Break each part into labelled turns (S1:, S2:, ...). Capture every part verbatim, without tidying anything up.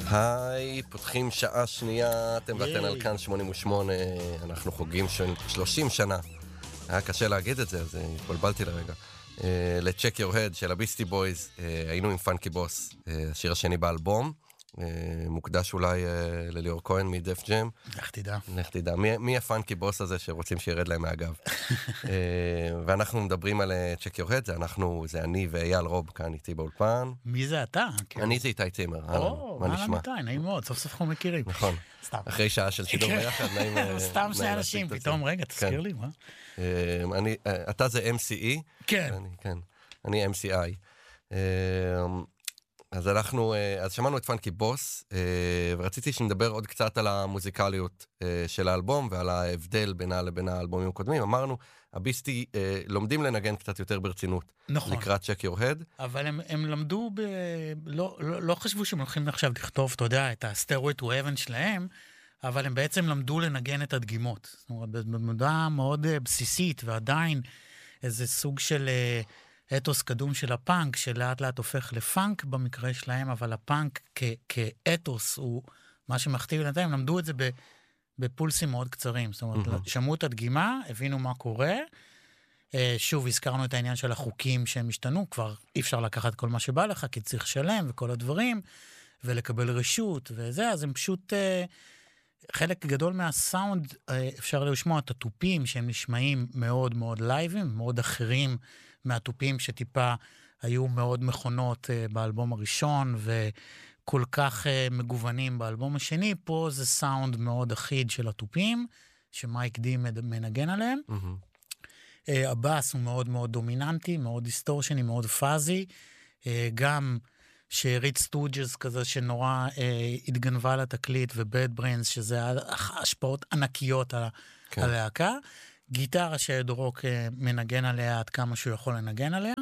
S1: היי, פותחים שעה שנייה, אתם ואתן על כאן שמונים ושמונה, אנחנו חוגגים שלושים שנה. היה קשה להגיד את זה, אז התבלבלתי לרגע. ל-Check Your Head של הביסטי בויז, היינו עם פאנקי בוס, השיר השני באלבום, מוקדש אולי לליאור כהן מדף ג'ם.
S2: לך תדע.
S1: לך תדע, מי, מי הפאנקי בוס הזה שרוצים שירד להם מהגב? ואנחנו מדברים על Check Your Head, זה אנחנו, זה אני ואייל רוב כאן איתי באולפן.
S2: מי זה אתה?
S1: אני זה איתי צימר,
S2: או, מה נשמע? איתי, נעים מאוד, סוף סוף אנחנו מכירים.
S1: נכון, אחרי שעה של שידור ביחד, נעים...
S2: סתם שני אנשים, פתאום, רגע, תזכיר לי, מה?
S1: אתה זה אם סי אי?
S2: כן.
S1: אני אם סי איי. אז אנחנו, אז שמענו את פאנקי בוס, ורציתי שנדבר עוד קצת על המוזיקליות של האלבום, ועל ההבדל בינה לבין האלבומים הקודמים. אמרנו, הביסטי לומדים לנגן קצת יותר ברצינות.
S2: נכון.
S1: לקראת Check Your Head.
S2: אבל הם, הם למדו, ב... לא, לא, לא חשבו שהם הולכים עכשיו לכתוב, אתה יודע, את ה-Stairway to Heaven שלהם, אבל הם בעצם למדו לנגן את הדגימות. זאת אומרת, במודעה מאוד בסיסית, ועדיין איזה סוג של... אתוס קדום של הפאנק, שלאט לאט הופך לפאנק במקרה שלהם, אבל הפאנק כ- כאתוס הוא מה שמכתיב לנתיים, הם למדו את זה בפולסים מאוד קצרים, זאת אומרת, mm-hmm. שמעו את הדגימה, הבינו מה קורה, שוב, הזכרנו את העניין של החוקים שהם השתנו, כבר אי אפשר לקחת כל מה שבא לך, כי צריך שלם וכל הדברים, ולקבל רשות וזה, אז הם פשוט, חלק גדול מהסאונד, אפשר לשמוע את הטופים שהם נשמעים מאוד מאוד לייבים, מאוד אחרים, מהטופים שטיפה היו מאוד מכונות uh, באלבום הראשון, וכל כך uh, מגוונים באלבום השני, פה זה סאונד מאוד אחיד של הטופים, שמייק די מנגן עליהם. Mm-hmm. Uh, הבאס הוא מאוד מאוד דומיננטי, מאוד דיסטורשני, מאוד פאזי, uh, גם שריט סטוג'ס כזה שנורא uh, התגנבה לתקליט, ובד בריינס, שזה השפעות ענקיות על, כן. על הלהקה, גיטרה שהדרוק מנגן עליה עד כמה שהוא יכול לנגן עליה,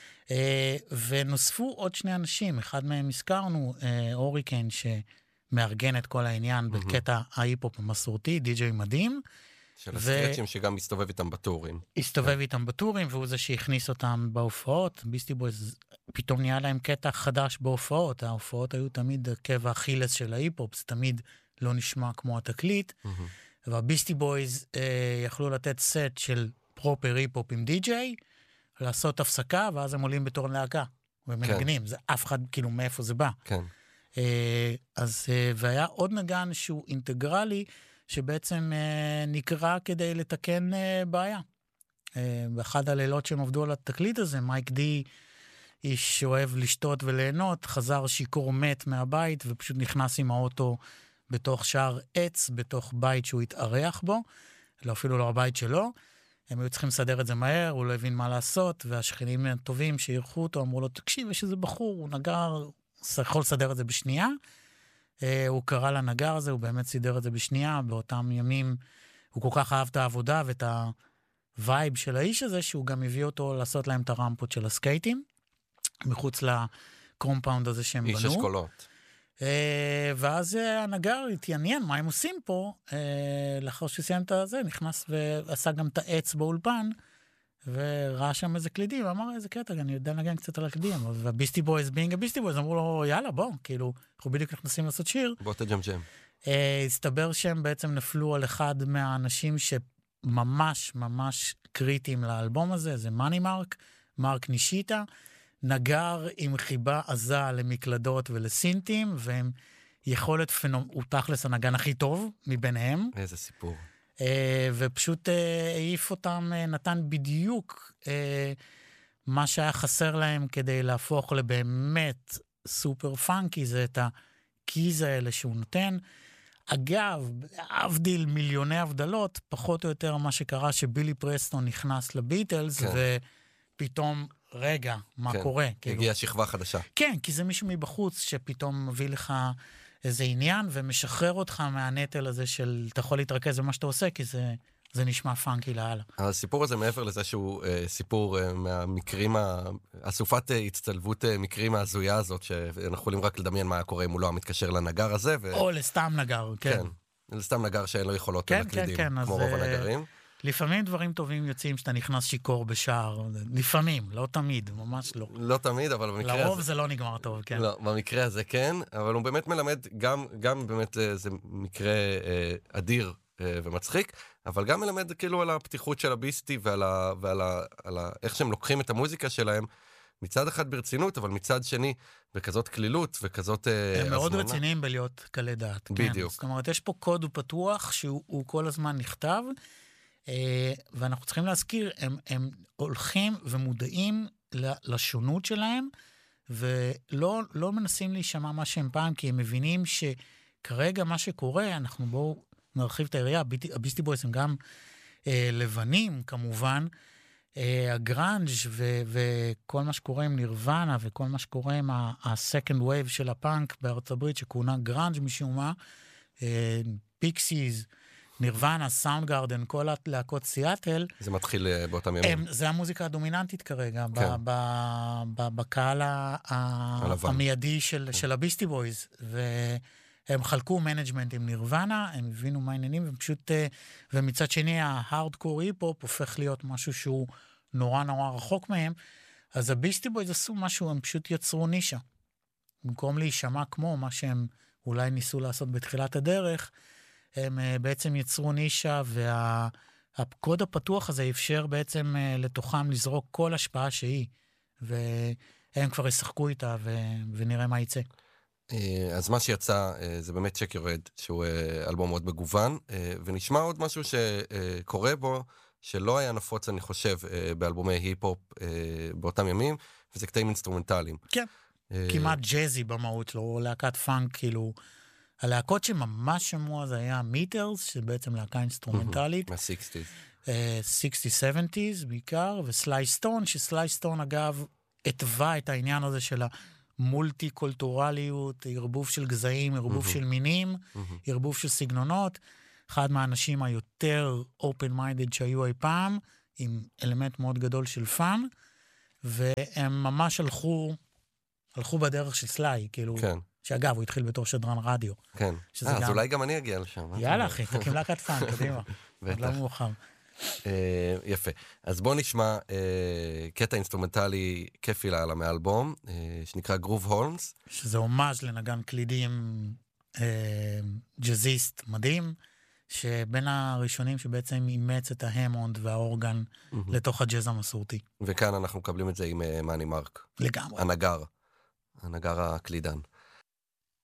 S2: ונוספו עוד שני אנשים, אחד מהם הזכרנו, אוריקן שמארגן את כל העניין בקטע ההיפ-הופ המסורתי, די-ג'יי מדהים.
S1: של הסטרצ'ים שגם מסתובב איתם בטורים.
S2: הסתובב איתם בטורים, והוא זה שהכניס אותם בהופעות. ביסטי בויז פתאום נהיה להם קטע חדש בהופעות, ההופעות היו תמיד קבע אכילס של ההיפ-הופ, זה תמיד לא נשמע כמו התקליט, והביסטי בויז אה, יכלו לתת סט של פרופר היפ-הופ עם די-ג'יי, לעשות הפסקה, ואז הם עולים בתור להקה, ומנגנים, כן. זה אף אחד, כאילו, מאיפה זה בא.
S1: כן.
S2: אה, אז, אה, והיה עוד נגן שהוא אינטגרלי, שבעצם אה, נקרא כדי לתקן אה, בעיה. אה, באחד הלילות שהם עבדו על התקליט הזה, מייק די, איש שאוהב לשתות וליהנות, חזר שיקור מת מהבית, ופשוט נכנס עם האוטו, בתוך שער עץ, בתוך בית שהוא התארח בו, לא אפילו לא הבית שלו, הם היו צריכים לסדר את זה מהר, הוא לא הבין מה לעשות, והשכנים הטובים שירחו אותו, אמרו לו, תקשיב, יש איזה בחור, הוא נגר, יכול לסדר את זה בשנייה, הוא קרא לנגר הזה, הוא באמת סידר את זה בשנייה, באותם ימים, הוא כל כך אהב את העבודה, ואת הווייב של האיש הזה, שהוא גם הביא אותו לעשות להם את הרמפות של הסקייטים, מחוץ לקומפאונד הזה שהם בנו.
S1: איש אשכולות.
S2: ואז הנגר התעניין מה הם עושים פה, לאחר שסיים את זה, נכנס ועשה גם את העץ באולפן, וראה שם איזה קלידים, ואמר, איזה קטע, אני יודע לנגן קצת על הקלידים, והביסטי בויז, בינג הביסטי בויז, אמרו לו, יאללה, בוא, כאילו, אנחנו בדיוק נכנסים לעשות שיר.
S1: בוא תג'ם ג'ם.
S2: הסתבר שהם בעצם נפלו על אחד מהאנשים שממש ממש קריטיים לאלבום הזה, זה מאני מרק, מרק נישיטה, נגר עם חיבה עזה למקלדות ולסינטים, והם יכולת פנומ... הוא תכלס הנגן הכי טוב מביניהם.
S1: איזה סיפור.
S2: ופשוט העיף אותם, נתן בדיוק מה שהיה חסר להם כדי להפוך לבאמת סופר פאנקי, זה את הקיז האלה שהוא נותן. אגב, להבדיל מיליוני הבדלות, פחות או יותר מה שקרה שבילי פרסטון נכנס לביטלס, כן. ופתאום, רגע, מה כן. קורה?
S1: הגיעה
S2: כאילו...
S1: שכבה חדשה.
S2: כן, כי זה מישהו מבחוץ שפתאום מביא לך איזה עניין, ומשחרר אותך מהנטל הזה של, אתה יכול להתרכז במה שאתה עושה, כי זה, זה נשמע פאנקי להלאה.
S1: הסיפור הזה מעבר לזה שהוא אה, סיפור אה, מהמקרים, אסופת אה, הצטלבות אה, מקרים ההזויה הזאת, שאנחנו יכולים רק לדמיין מה קורה אם הוא לא המתקשר לנגר הזה. ו...
S2: או לסתם נגר, כן.
S1: כן, לסתם נגר שאין לו יכולות
S2: כן,
S1: לקלידים,
S2: כן, כן,
S1: כמו
S2: אז,
S1: רוב הנגרים.
S2: לפעמים דברים טובים יוצאים שאתה נכנס שיקור בשער, לפעמים, לא תמיד, ממש לא.
S1: לא תמיד, אבל במקרה הזה...
S2: לרוב זה לא נגמר טוב, כן.
S1: לא, במקרה הזה כן, אבל הוא באמת מלמד, גם, גם באמת זה מקרה אה, אדיר אה, ומצחיק, אבל גם מלמד כאילו על הפתיחות של הביסטי ועל, ה, ועל ה, על ה, איך שהם לוקחים את המוזיקה שלהם, מצד אחד ברצינות, אבל מצד שני, בכזאת כלילות וכזאת הזמנה.
S2: הם מאוד רציניים בלהיות קלי דעת.
S1: בדיוק.
S2: כן. זאת אומרת, יש פה קוד פתוח שהוא כל הזמן נכתב, ואנחנו צריכים להזכיר, הם, הם הולכים ומודעים לשונות שלהם, ולא לא מנסים להישמע מה שהם פעם, כי הם מבינים שכרגע מה שקורה, אנחנו בואו נרחיב את העירייה, הביסטי בויז הם גם אה, לבנים כמובן, אה, הגרנג' ו- וכל מה שקורה עם נירוונה, וכל מה שקורה עם ה-second wave של הפאנק בארצות הברית, שכונה גרנג' משום מה, אה, פיקסיז, נירוונה, סאונד גארדן, כל הלהקות סיאטל.
S1: זה מתחיל באותם ימים.
S2: זה המוזיקה הדומיננטית כרגע,
S1: כן.
S2: ב- ב- ב- בקהל ה- המיידי של, של הביסטי בויז, והם חלקו מנג'מנט עם נירוונה, הם הבינו מה העניינים, ופשוט, ומצד שני, ההארדקור היפ-הופ הופך להיות משהו שהוא נורא נורא רחוק מהם, אז הביסטי בויז עשו משהו, הם פשוט יצרו נישה. במקום להישמע כמו מה שהם אולי ניסו לעשות בתחילת הדרך, הם בעצם יצרו נישה, והקוד הפתוח הזה אפשר בעצם לתוכם לזרוק כל השפעה שהיא, והם כבר ישחקו איתה, ונראה מה יצא.
S1: אז מה שיצא זה באמת צ'ק יור הד, שהוא אלבום מאוד מגוון, ונשמע עוד משהו שקורה בו, שלא היה נפוץ, אני חושב, באלבומי היפ-הופ באותם ימים, וזה קטעים אינסטרומנטליים.
S2: כן, כמעט ג'זי במהות, לא להקת פאנק, כאילו... הלהקות שממש שמוע זה היה מיטרס, שבעצם להקה אינסטרומנטלית.
S1: מה-סיקסטיז.
S2: סיקסטיז סבנטיז בעיקר, וסליי סטון, שסליי סטון אגב התווה את העניין הזה של המולטי-קולטורליות, ערבוב של גזעים, ערבוב של מינים, ערבוב של סגנונות. אחד מהאנשים היותר open-minded שהיו אי פעם, עם אלמנט מאוד גדול של פאן, והם ממש הלכו, הלכו בדרך של סליי, כאילו...
S1: כן.
S2: שאגב, הוא התחיל בתור שדרן רדיו.
S1: כן. אה, אז אולי גם אני אגיע לשם.
S2: יאללה, אחי, תקים להקת פאנק, קדימה.
S1: בטח.
S2: לא מאוחר.
S1: יפה. אז בוא נשמע קטע אינסטרומנטלי כיפי לה מהאלבום, שנקרא גרוב הולמס.
S2: שזה הומאז' לנגן קלידים ג'זיסט מדהים, שבין הראשונים שבעצם אימץ את ההמונד והאורגן לתוך הג'אז המסורתי.
S1: וכאן אנחנו מקבלים את זה עם מאני מרק.
S2: לגמרי.
S1: הנגר. הנגר הקלידן.